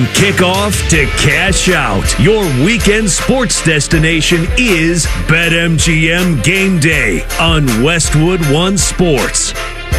Kickoff to cash out. Your weekend sports destination is BetMGM Game Day on Westwood One Sports.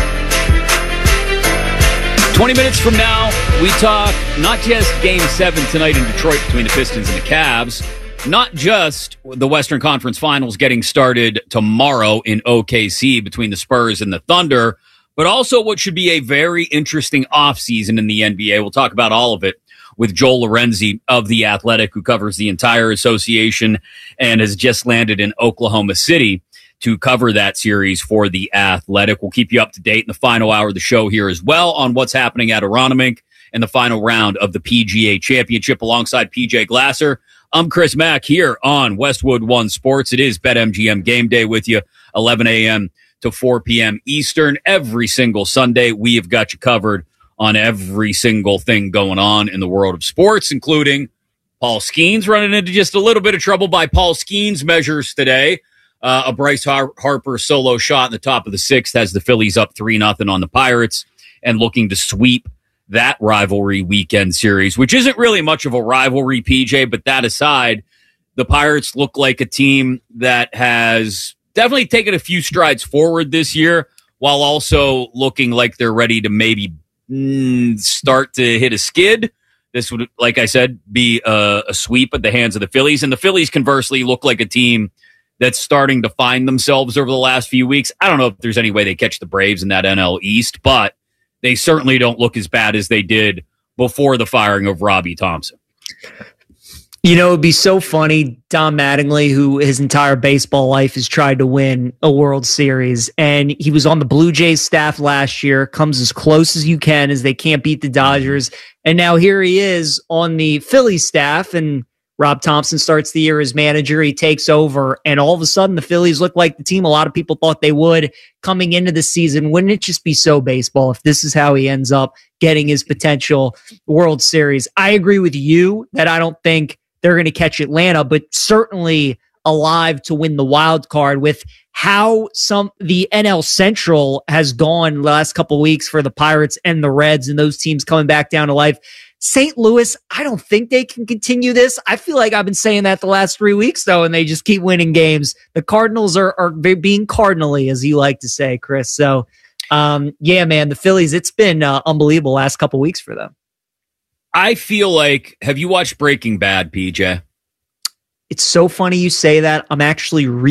20 minutes from now, we talk not just Game 7 tonight in Detroit between the Pistons and the Cavs, not just the Western Conference Finals getting started tomorrow in OKC between the Spurs and the Thunder, but also what should be a very interesting offseason in the NBA. We'll talk about all of it with Joel Lorenzi of The Athletic, who covers the entire association and has just landed in Oklahoma City to cover that series for The Athletic. We'll keep you up to date in the final hour of the show here as well on what's happening at Aronimink in the final round of the PGA Championship alongside PJ Glasser. I'm Chris Mack here on Westwood One Sports. It is BetMGM Game Day with you, 11 a.m. to 4 p.m. Eastern. Every single Sunday, we have got you covered on every single thing going on in the world of sports, including Paul Skeens running into just a little bit of trouble by Paul Skeens measures today. A Bryce Harper solo shot in the top of the sixth has the Phillies up 3-0 on the Pirates and looking to sweep that rivalry weekend series, which isn't really much of a rivalry, PJ, but that aside, the Pirates look like a team that has definitely taken a few strides forward this year while also looking like they're ready to maybe start to hit a skid. This would, like I said, be a sweep at the hands of the Phillies. And the Phillies, conversely, look like a team that's starting to find themselves over the last few weeks. I don't know if there's any way they catch the Braves in that NL East, but they certainly don't look as bad as they did before the firing of Robbie Thompson. You know, it'd be so funny, Don Mattingly, who his entire baseball life has tried to win a World Series, and he was on the Blue Jays staff last year, comes as close as you can as they can't beat the Dodgers, and now here he is on the Phillies staff, and Rob Thompson starts the year as manager. He takes over, and all of a sudden the Phillies look like the team a lot of people thought they would coming into the season. Wouldn't it just be so baseball if this is how he ends up getting his potential World Series? I agree with you that I don't think they're going to catch Atlanta, but certainly alive to win the wild card with how the NL Central has gone the last couple of weeks for the Pirates and the Reds and those teams coming back down to life. St. Louis, I don't think they can continue this. I feel like I've been saying that the last 3 weeks, though, and they just keep winning games. The Cardinals are being cardinally, as you like to say, Chris. So, yeah, man, the Phillies, it's been unbelievable last couple of weeks for them. I feel like, have you watched Breaking Bad, PJ? It's so funny you say that. I'm actually